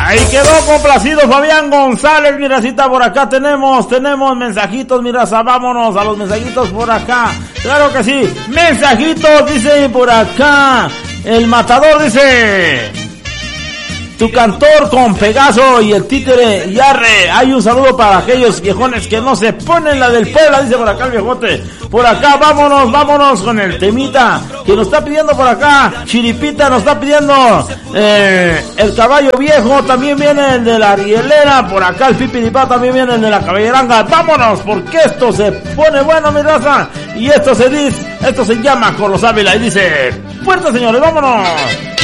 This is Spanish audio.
Ahí quedó complacido Fabián González, mi racita, por acá tenemos mensajitos, mi raza, vámonos a los mensajitos por acá. Claro que sí, mensajitos, dice por acá, el matador dice, tu cantor con Pegaso y el títere y arre. Hay un saludo para aquellos viejones que no se ponen la del Puebla, dice por acá el viejote. Por acá, vámonos con el temita que nos está pidiendo por acá. Chiripita nos está pidiendo el caballo viejo, también viene el de la rielera. Por acá el Pipiripá, también viene el de la caballeranga. Vámonos, porque esto se pone bueno, mi raza. Y esto se llama Carlos Ávila y dice, fuerte señores, vámonos.